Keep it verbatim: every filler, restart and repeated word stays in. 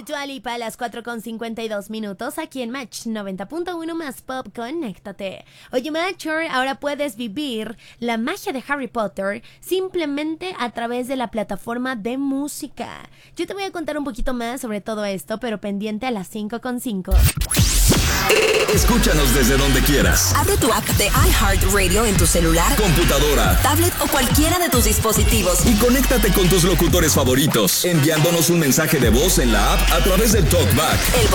de Dua Lipa a las cuatro con cincuenta y dos minutos aquí en Match noventa punto uno más Pop. Conéctate. Oye, Matcher, ahora puedes vivir la magia de Harry Potter simplemente a través de la plataforma de música. Yo te voy a contar un poquito más sobre todo esto, pero pendiente a las cinco con cinco. Escúchanos desde donde quieras. Abre tu app de iHeartRadio en tu celular, computadora, tablet o cualquiera de tus dispositivos. Y conéctate con tus locutores favoritos, enviándonos un mensaje de voz en la app a través del TalkBack. El